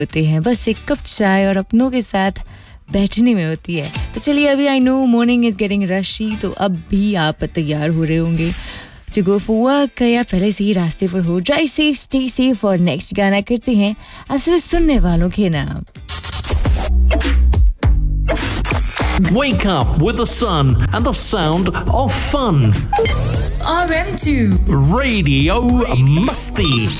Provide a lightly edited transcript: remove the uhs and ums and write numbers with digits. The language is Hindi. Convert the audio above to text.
होते हैं, बस एक कप चाय और अपनों के साथ बैठने में होती है. तो चलिए, अभी I know morning is getting रशी, तो अब भी आप तैयार हो रहे होंगे टू गो फॉर वर्क या पहले से ही रास्ते पर हो. Drive safe, stay safe. और नेक्स्ट गाना करते हैं आप सभी सुनने वालों के नाम. Wake up with the sun and the sound of fun. RM2 Radio Masti.